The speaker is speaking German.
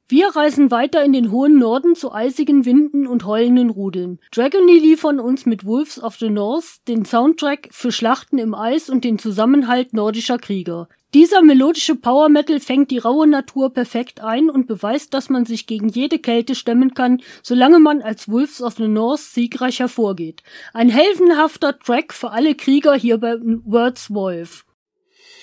Wir reisen weiter in den hohen Norden zu eisigen Winden und heulenden Rudeln. Dragony liefern uns mit Wolves of the North den Soundtrack für Schlachten im Eis und den Zusammenhalt nordischer Krieger. Dieser melodische Power Metal fängt die raue Natur perfekt ein und beweist, dass man sich gegen jede Kälte stemmen kann, solange man als Wolves of the North siegreich hervorgeht. Ein heldenhafter Track für alle Krieger hier bei Words Wolf.